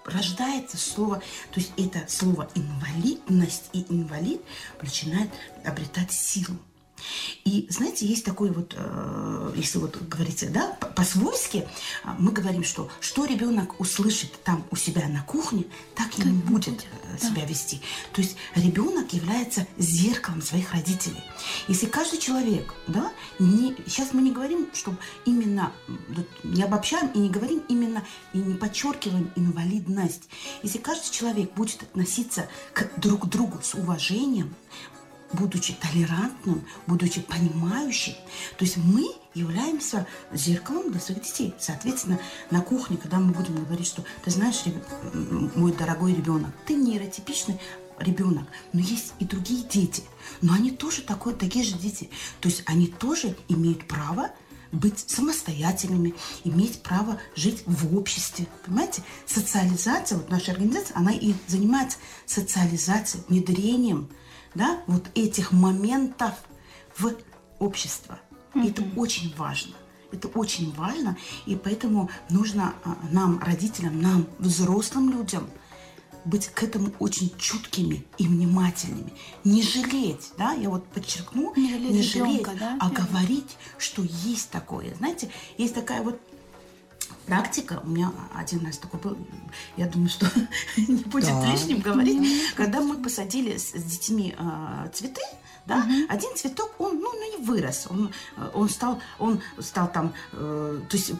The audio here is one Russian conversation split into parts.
рождается слово, то есть это слово инвалидность и инвалид начинает обретать силу. И, знаете, есть такой вот, если вот говорить, да, по-свойски, мы говорим, что ребенок услышит там у себя на кухне, так и он будет себя вести. То есть ребенок является зеркалом своих родителей. Если каждый человек, да, сейчас мы не говорим, что именно, не обобщаем и не говорим именно, и не подчеркиваем инвалидность. Если каждый человек будет относиться друг к другу с уважением, будучи толерантным, будучи понимающим. То есть мы являемся зеркалом для своих детей. Соответственно, на кухне, когда мы будем говорить, что ты знаешь, мой дорогой ребенок, ты нейротипичный ребенок, но есть и другие дети. Но они тоже такие же дети. То есть они тоже имеют право быть самостоятельными, иметь право жить в обществе. Понимаете? Социализация, вот наша организация, она и занимается социализацией, внедрением, да, вот этих моментов в общество. И это очень важно. Это очень важно, и поэтому нужно нам, родителям, нам, взрослым людям, быть к этому очень чуткими и внимательными. Не жалеть, да, я вот подчеркну, не жалеть, да? А говорить, что есть такое. Знаете, есть такая вот практика, у меня один раз такой был, я думаю, что не будет лишним говорить, когда мы посадили с детьми цветы, да, один цветок, он не вырос, он стал там, то есть,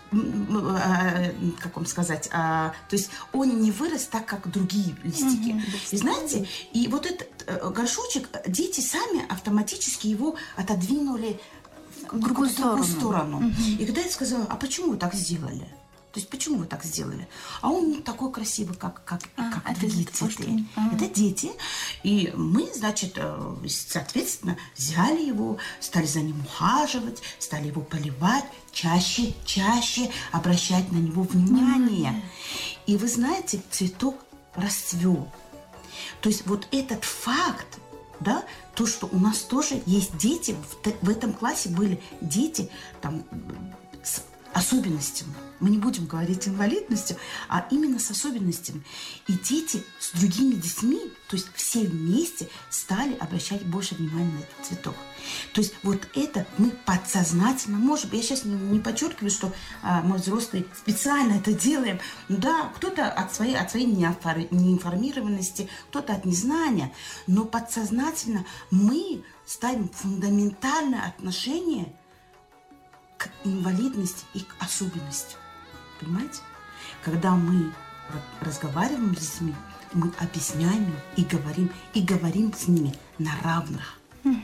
как вам сказать, то есть он не вырос так, как другие листики. И знаете, и вот этот горшочек, дети сами автоматически его отодвинули в другую сторону. И когда я сказала, а почему вы так сделали? То есть, почему вы так сделали? А он не такой красивый, как другие цветы. Это дети. И мы, значит, соответственно, взяли его, стали за ним ухаживать, стали его поливать, чаще обращать на него внимание. И вы знаете, цветок расцвел. То есть, вот этот факт, да, то, что у нас тоже есть дети, в этом классе были дети там, с особенностями. Мы не будем говорить инвалидностью, а именно с особенностями. И дети с другими детьми, то есть все вместе, стали обращать больше внимания на этот цветок. То есть вот это мы подсознательно, может быть, я сейчас не подчеркиваю, что мы взрослые специально это делаем. Да, кто-то от своей неинформированности, кто-то от незнания, но подсознательно мы ставим фундаментальное отношение к инвалидности и к особенности. Понимаете? Когда мы разговариваем с детьми, мы объясняем им и говорим с ними на равных.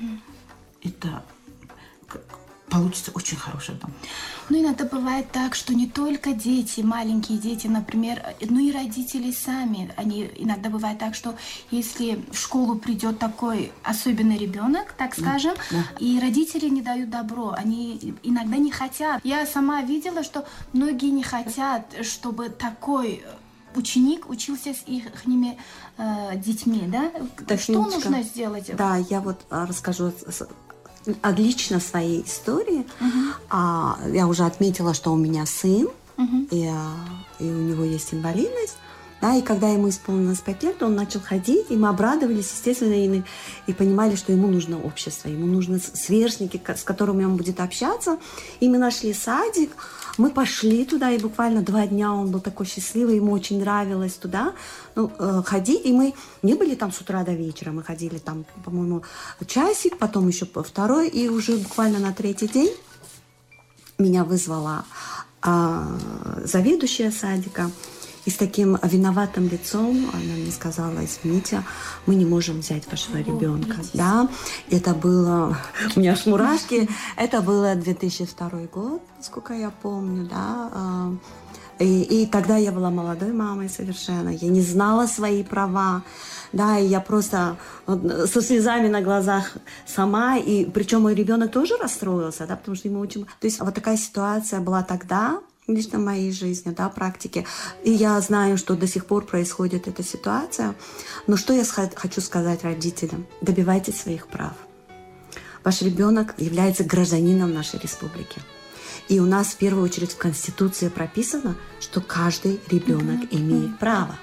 Это получится очень хороший дом. Ну, иногда бывает так, что не только дети, маленькие дети, например, но и родители сами. Иногда бывает так, что если в школу придет такой особенный ребенок, так скажем, и родители не дают добро, они иногда не хотят. Я сама видела, что многие не хотят, чтобы такой ученик учился с их детьми, да? Что нужно сделать? Да, я вот расскажу лично своей истории. Я уже отметила, что у меня сын, и у него есть инвалидность. Да, и когда ему исполнилось 5 лет, он начал ходить, и мы обрадовались, естественно, и понимали, что ему нужно общество, ему нужны сверстники, с которыми он будет общаться. И мы нашли садик, мы пошли туда, и буквально 2 дня он был такой счастливый, ему очень нравилось туда ходить. И мы не были там с утра до вечера, мы ходили там, по-моему, часик, потом еще 2, и уже буквально на 3-й день меня вызвала заведующая садика. И с таким виноватым лицом она мне сказала: извините, мы не можем взять вашего ребенка. Да, это было, у меня аж мурашки, это было 2002 год, насколько я помню, да. И тогда я была молодой мамой совершенно, я не знала свои права, да, и я просто со слезами на глазах сама, и причем мой ребенок тоже расстроился, да, потому что ему очень... То есть вот такая ситуация была тогда, лично в моей жизни, да, практике. И я знаю, что до сих пор происходит эта ситуация. Но что я хочу сказать родителям? Добивайтесь своих прав. Ваш ребенок является гражданином нашей республики. И у нас в первую очередь в Конституции прописано, что каждый ребенок имеет право.